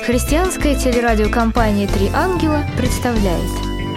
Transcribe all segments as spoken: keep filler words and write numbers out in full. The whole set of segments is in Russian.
Христианская телерадиокомпания «Три ангела» представляет.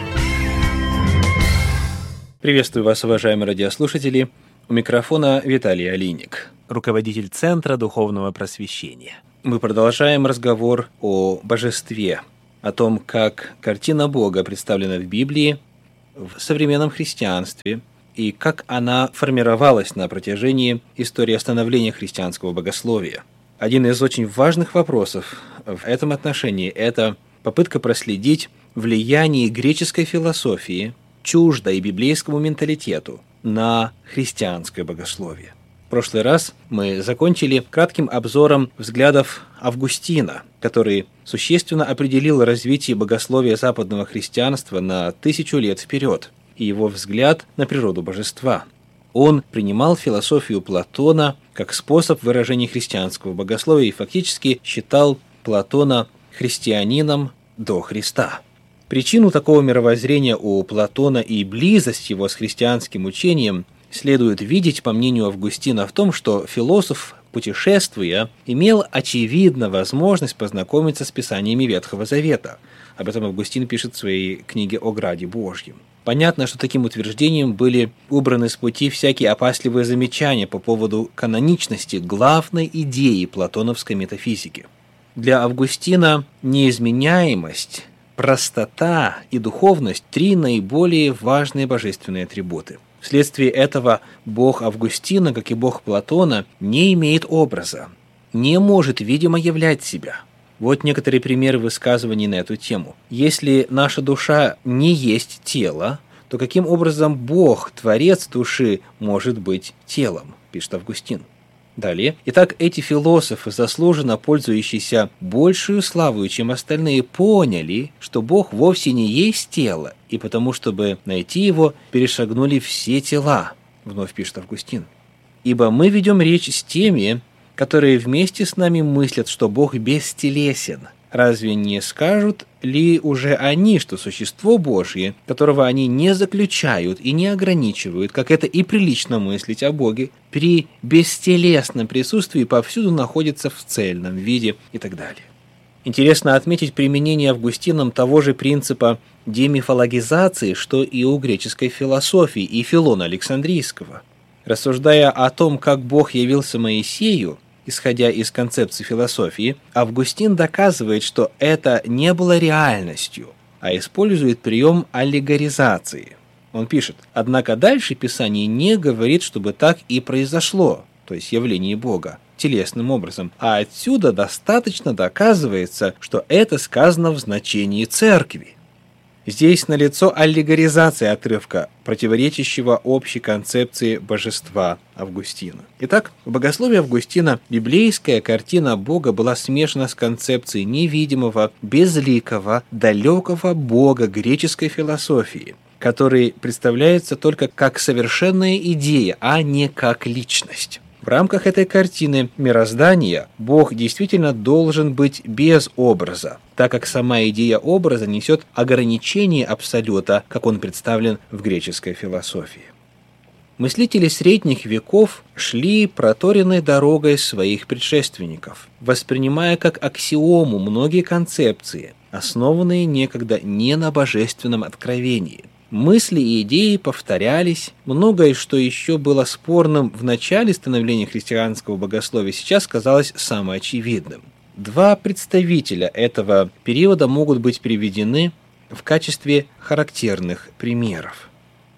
Приветствую вас, уважаемые радиослушатели. У микрофона Виталий Алиник, руководитель Центра Духовного Просвещения. Мы продолжаем разговор о божестве, о том, как картина Бога представлена в Библии, в современном христианстве, и как она формировалась на протяжении истории становления христианского богословия. Один из очень важных вопросов в этом отношении – это попытка проследить влияние греческой философии, чуждой библейскому менталитету, на христианское богословие. В прошлый раз мы закончили кратким обзором взглядов Августина, который существенно определил развитие богословия западного христианства на тысячу лет вперед, и его взгляд на природу божества. Он принимал философию Платона как способ выражения христианского богословия и фактически считал Платона христианином до Христа. Причину такого мировоззрения у Платона и близость его с христианским учением следует видеть, по мнению Августина, в том, что философ, путешествуя, имел очевидно возможность познакомиться с писаниями Ветхого Завета. Об этом Августин пишет в своей книге «О граде Божьем». Понятно, что таким утверждением были убраны с пути всякие опасливые замечания по поводу каноничности главной идеи платоновской метафизики. Для Августина неизменяемость, простота и духовность – три наиболее важные божественные атрибуты. Вследствие этого Бог Августина, как и Бог Платона, не имеет образа, не может видимо являть себя. Вот некоторые примеры высказываний на эту тему. Если наша душа не есть тело, то каким образом Бог, Творец души, может быть телом, пишет Августин. Далее. Итак, эти философы, заслуженно пользующиеся большую славою, чем остальные, поняли, что Бог вовсе не есть тело, и потому, чтобы найти его, перешагнули все тела, вновь пишет Августин. Ибо мы ведем речь с теми, которые вместе с нами мыслят, что Бог бестелесен. Разве не скажут ли уже они, что существо Божье, которого они не заключают и не ограничивают, как это и прилично мыслить о Боге, при бестелесном присутствии повсюду находится в цельном виде и так далее? Интересно отметить применение Августином того же принципа демифологизации, что и у греческой философии и Филона Александрийского. Рассуждая о том, как Бог явился Моисею, исходя из концепции философии, Августин доказывает, что это не было реальностью, а использует прием аллегоризации. Он пишет: «Однако дальше Писание не говорит, чтобы так и произошло, то есть явление Бога, телесным образом, а отсюда достаточно доказывается, что это сказано в значении церкви». Здесь налицо аллегоризация отрывка, противоречащего общей концепции божества Августина. Итак, в богословии Августина библейская картина Бога была смешана с концепцией невидимого, безликого, далекого Бога греческой философии, который представляется только как совершенная идея, а не как личность. В рамках этой картины мироздания Бог действительно должен быть без образа, так как сама идея образа несет ограничение абсолюта, как он представлен в греческой философии. Мыслители средних веков шли проторенной дорогой своих предшественников, воспринимая как аксиому многие концепции, основанные некогда не на божественном откровении. Мысли и идеи повторялись, многое, что еще было спорным в начале становления христианского богословия, сейчас казалось самоочевидным. Два представителя этого периода могут быть приведены в качестве характерных примеров.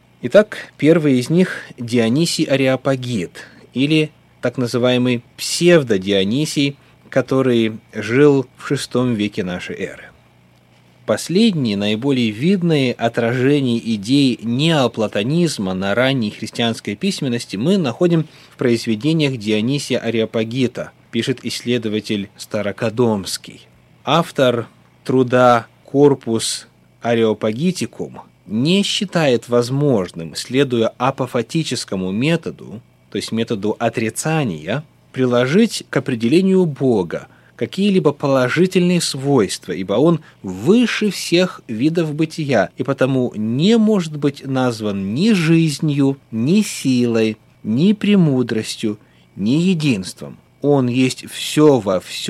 Итак, первый из них – Дионисий Ареопагит, или так называемый псевдо-Дионисий, который жил в шестом веке нашей эры. Последние, наиболее видные отражения идей неоплатонизма на ранней христианской письменности мы находим в произведениях Дионисия Ареопагита, пишет исследователь Старокодомский. Автор труда «Corpus Areopagiticum» не считает возможным, следуя апофатическому методу, то есть методу отрицания, приложить к определению Бога какие-либо положительные свойства, ибо он выше всех видов бытия, и потому не может быть назван ни жизнью, ни силой, ни премудростью, ни единством. Он есть все во всем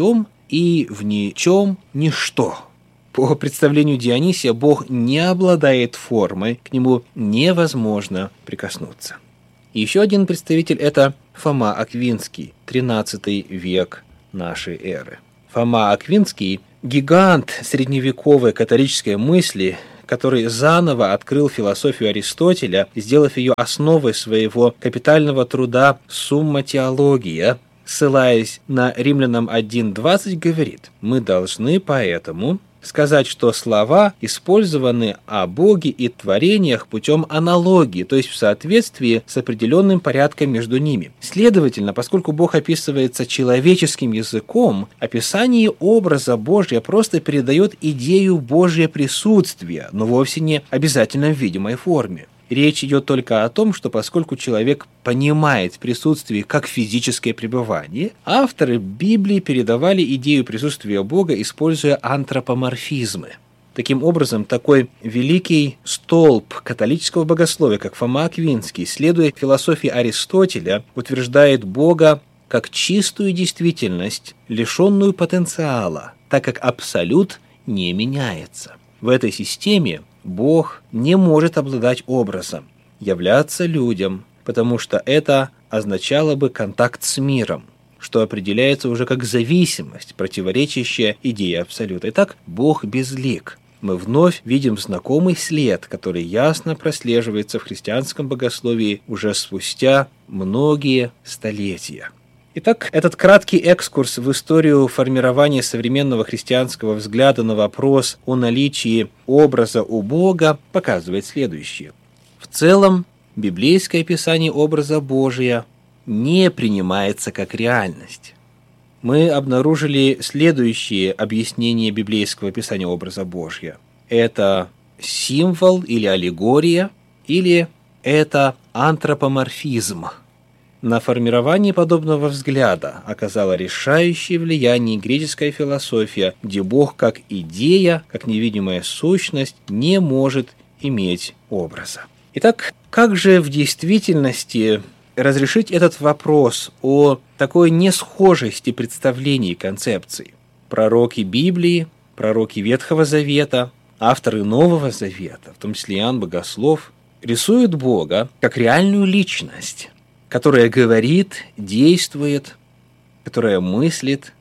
и в ничем ничто. По представлению Дионисия, Бог не обладает формой, к нему невозможно прикоснуться. И еще один представитель – это Фома Аквинский, тринадцатый век нашей эры. Фома Аквинский – гигант средневековой католической мысли, который заново открыл философию Аристотеля, сделав ее основой своего капитального труда «Сумма теология», ссылаясь на Римлянам один двадцать, говорит: «Мы должны поэтому сказать, что слова использованы о Боге и творениях путем аналогии, то есть в соответствии с определенным порядком между ними. Следовательно, поскольку Бог описывается человеческим языком, описание образа Божия просто передает идею Божьего присутствия, но вовсе не обязательно в видимой форме. Речь идет только о том, что поскольку человек понимает присутствие как физическое пребывание, авторы Библии передавали идею присутствия Бога, используя антропоморфизмы. Таким образом, такой великий столб католического богословия, как Фома Аквинский, следуя философии Аристотеля, утверждает Бога как чистую действительность, лишенную потенциала, так как абсолют не меняется. В этой системе Бог не может обладать образом, являться людям, потому что это означало бы контакт с миром, что определяется уже как зависимость, противоречащая идее абсолюта. Итак, Бог безлик. Мы вновь видим знакомый след, который ясно прослеживается в христианском богословии уже спустя многие столетия. Итак, этот краткий экскурс в историю формирования современного христианского взгляда на вопрос о наличии образа у Бога показывает следующее. В целом, библейское описание образа Божия не принимается как реальность. Мы обнаружили следующие объяснения библейского описания образа Божия. Это символ или аллегория, или это антропоморфизм. На формирование подобного взгляда оказала решающее влияние греческая философия, где Бог как идея, как невидимая сущность, не может иметь образа. Итак, как же в действительности разрешить этот вопрос о такой несхожести представлений и концепций? Пророки Библии, пророки Ветхого Завета, авторы Нового Завета, в том числе Иоанн Богослов, рисуют Бога как реальную личность, которая говорит, действует, которая мыслит,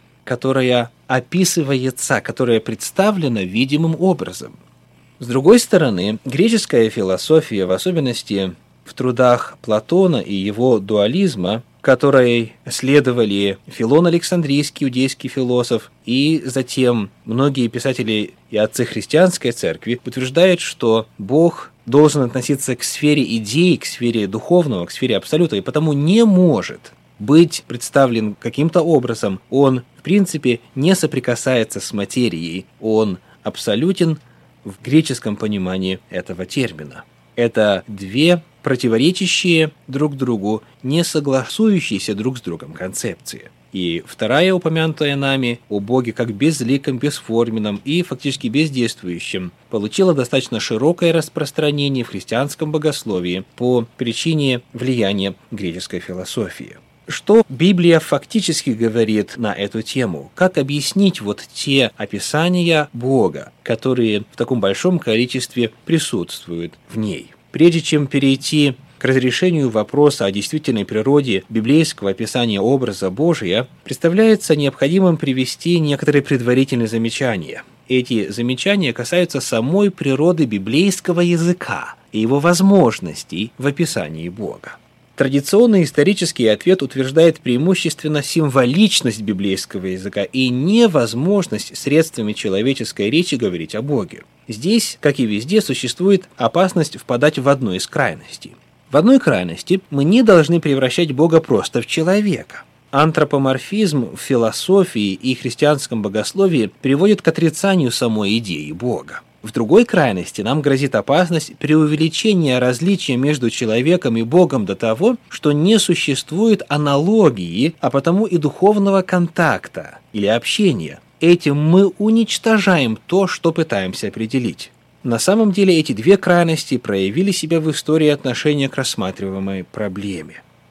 которая описывается, которая представлена видимым образом. С другой стороны, греческая философия, в особенности в трудах Платона и его дуализма, которой следовали Филон Александрийский, иудейский философ, и затем многие писатели и отцы христианской церкви, утверждают, что Бог должен относиться к сфере идей, к сфере духовного, к сфере абсолюта, и потому не может быть представлен каким-то образом. Он, в принципе, не соприкасается с материей, он абсолютен в греческом понимании этого термина. Это две противоречащие друг другу, не согласующиеся друг с другом концепции. И вторая, упомянутая нами, о Боге как безликом, бесформенном и фактически бездействующем, получила достаточно широкое распространение в христианском богословии по причине влияния греческой философии. Что Библия фактически говорит на эту тему? Как объяснить вот те описания Бога, которые в таком большом количестве присутствуют в ней? Прежде чем перейти к разрешению вопроса о действительной природе библейского описания образа Божия, представляется необходимым привести некоторые предварительные замечания. Эти замечания касаются самой природы библейского языка и его возможностей в описании Бога. Традиционный исторический ответ утверждает преимущественно символичность библейского языка и невозможность средствами человеческой речи говорить о Боге. Здесь, как и везде, существует опасность впадать в одну из крайностей. В одной крайности мы не должны превращать Бога просто в человека. Антропоморфизм в философии и христианском богословии приводит к отрицанию самой идеи Бога. В другой крайности нам грозит опасность преувеличения различия между человеком и Богом до того, что не существует аналогии, а потому и духовного контакта или общения. Этим мы уничтожаем то, что пытаемся определить. На самом деле эти две крайности проявили себя в истории отношения к рассматриваемой проблеме.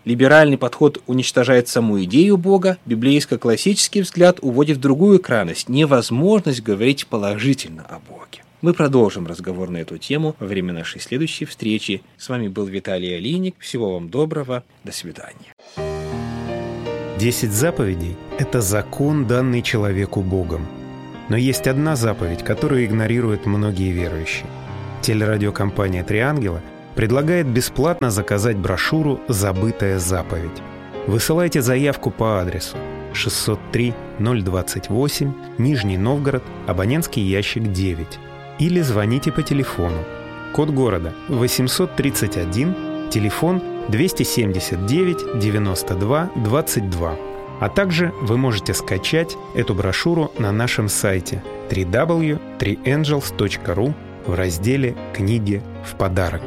Либеральный подход уничтожает саму идею Бога, библейско-классический взгляд уводит в другую крайность – невозможность говорить положительно о Боге. Мы продолжим разговор на эту тему во время нашей следующей встречи. С вами был Виталий Алиник. Всего вам доброго. До свидания. Десять заповедей – это закон, данный человеку Богом. Но есть одна заповедь, которую игнорируют многие верующие. Телерадиокомпания «Три ангела» предлагает бесплатно заказать брошюру «Забытая заповедь». Высылайте заявку по адресу шестьсот три ноль двадцать восемь, Нижний Новгород, абонентский ящик девять. Или звоните по телефону. Код города восемьсот тридцать один, телефон двести семьдесят девять девяносто два двадцать два. А также вы можете скачать эту брошюру на нашем сайте дабл ю дабл ю дабл ю точка три энджелс точка ру в разделе «Книги в подарок».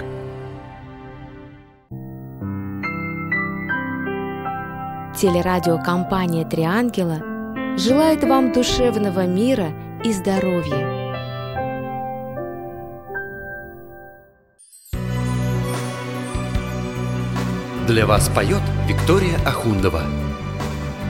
Телерадиокомпания «Три ангела» желает вам душевного мира и здоровья. Для вас поет Виктория Ахундова.